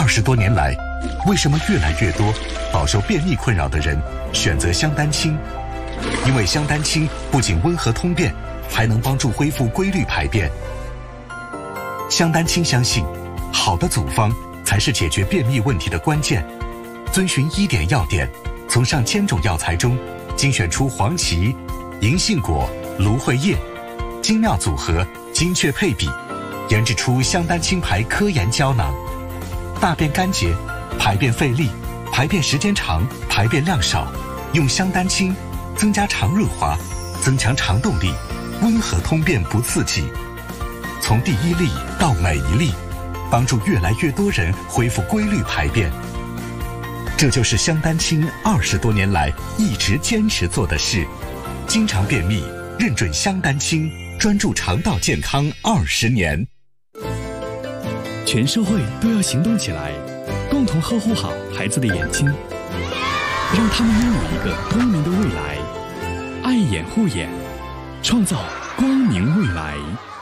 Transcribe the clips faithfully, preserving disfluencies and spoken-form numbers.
十多年来，为什么越来越多饱受便秘困扰的人选择香丹清？因为香丹清不仅温和通便，还能帮助恢复规律排便。香丹清相信，好的组方才是解决便秘问题的关键。遵循医典要点，从上千种药材中精选出黄芪、银杏果、芦荟叶，精妙组合，精确配比，研制出香丹清牌科研胶囊。大便干结、排便费力、排便时间长、排便量少，用香丹清增加肠润滑，增强肠动力，温和通便不刺激。从第一粒到每一粒，帮助越来越多人恢复规律排便。这就是香丹清二十多年来一直坚持做的事。经常便秘，认准香丹清，专注肠道健康二十年。 全社会都要行动起来，共同呵护好孩子的眼睛，让他们拥有一个光明的未来。爱眼护眼，创造光明未来。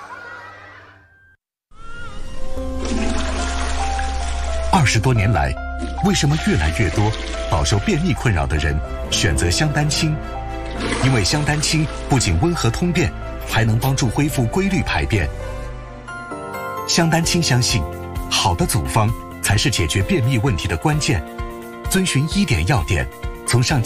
二十多年来，为什么越来越多饱受便秘困扰的人选择香丹清？因为香丹清不仅温和通便，还能帮助恢复规律排便。香丹清相信，好的组方才是解决便秘问题的关键。遵循医典要点，从上